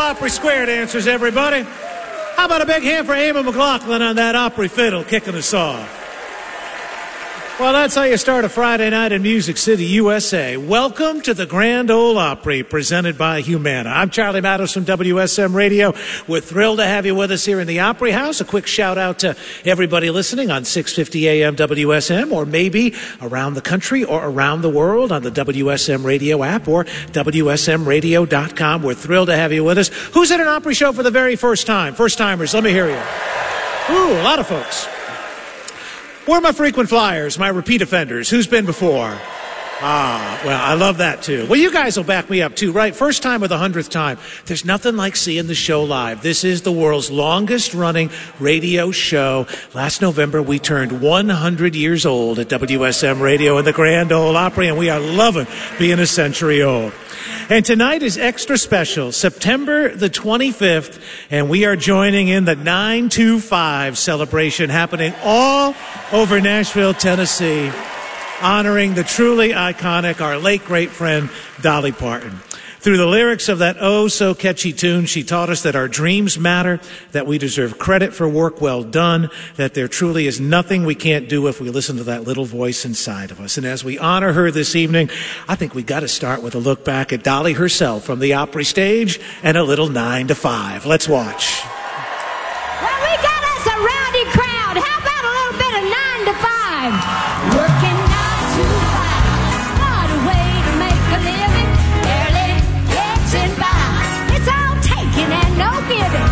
Opry Square dancers, everybody. How about a big hand for Eamon McLaughlin on that Opry fiddle kicking us off? Well, that's how you start a Friday night in Music City, USA. Welcome to the Grand Ole Opry, presented by Humana. I'm Charlie Matos from WSM Radio. We're thrilled to have you with us here in the Opry House. A quick shout-out to everybody listening on 650 AM WSM, or maybe around the country or around the world on the WSM Radio app or WSMRadio.com. We're thrilled to have you with us. Who's at an Opry show for the very first time? First-timers, let me hear you. Ooh, a lot of folks. Where are my frequent flyers, my repeat offenders? Who's been before? Well, I love that, too. Well, you guys will back me up, too, right? First time or the 100th time. There's nothing like seeing the show live. This is the world's longest-running radio show. Last November, we turned 100 years old at WSM Radio and the Grand Ole Opry, and we are loving being a century old. And tonight is extra special, September the 25th, and we are joining in the 925 celebration happening all over Nashville, Tennessee, honoring the truly iconic, our late great friend, Dolly Parton. Through the lyrics of that oh-so-catchy tune, she taught us that our dreams matter, that we deserve credit for work well done, that there truly is nothing we can't do if we listen to that little voice inside of us. And as we honor her this evening, I think we got to start with a look back at Dolly herself from the Opry stage and a little 9 to 5. Let's watch.